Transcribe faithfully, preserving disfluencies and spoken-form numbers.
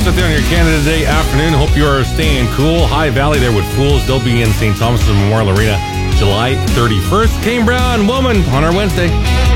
out there on your Canada Day afternoon. Hope you are staying cool. High Valley there with Fools. They'll be in Saint Thomas's Memorial Arena July thirty-first. Kane Brown, Woman on our Wednesday.